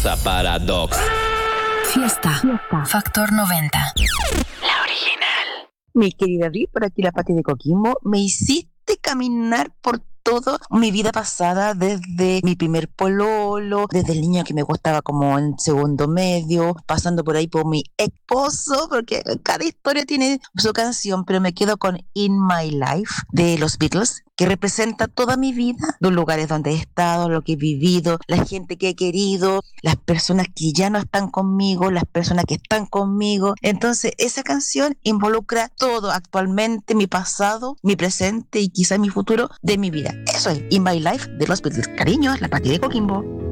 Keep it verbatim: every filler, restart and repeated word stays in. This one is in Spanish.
Paradox. Fiesta. Fiesta. Factor noventa. La original. Mi querida Bri, por aquí la Pati de Coquimbo, me hiciste caminar por toda mi vida pasada, desde mi primer pololo, desde el niño que me gustaba como en segundo medio, pasando por ahí por mi esposo, porque cada historia tiene su canción, pero me quedo con In My Life de los Beatles, que representa toda mi vida, los lugares donde he estado, lo que he vivido, la gente que he querido, las personas que ya no están conmigo, las personas que están conmigo. Entonces esa canción involucra todo actualmente, mi pasado, mi presente y quizá mi futuro de mi vida. Eso es In My Life de los Beatles. Cariños, la Pati de Coquimbo.